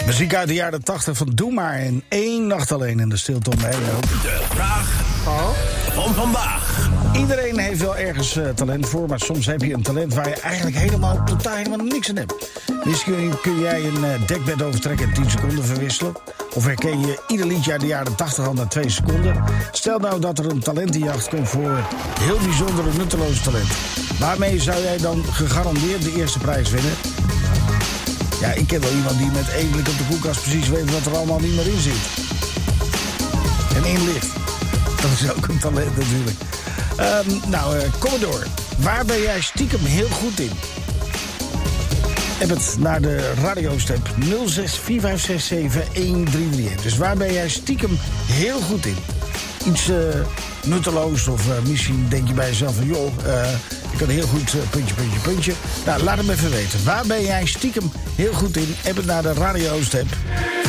Muziek uit de jaren 80 van Doe Maar en één nacht alleen in de stilte om me heen ook. De vraag van vandaag. Iedereen heeft wel ergens talent voor, maar soms heb je een talent waar je eigenlijk helemaal niks aan hebt. Misschien kun jij een dekbed overtrekken in 10 seconden verwisselen. Of herken je ieder liedje uit de jaren 80 al na 2 seconden. Stel nou dat er een talentenjacht komt voor heel bijzondere, nutteloze talenten. Waarmee zou jij dan gegarandeerd de eerste prijs winnen? Ja, ik ken wel iemand die met één blik op de koelkast precies weet wat er allemaal niet meer in zit. En in ligt. Dat is ook een talent natuurlijk. Kom maar door. Waar ben jij stiekem heel goed in? Heb het naar de radiostep 0645671331. Dus waar ben jij stiekem heel goed in? Iets nutteloos of misschien denk je bij jezelf van... ik kan heel goed puntje. Nou, laat hem even weten. Waar ben jij stiekem heel goed in? Heb het naar de radiostep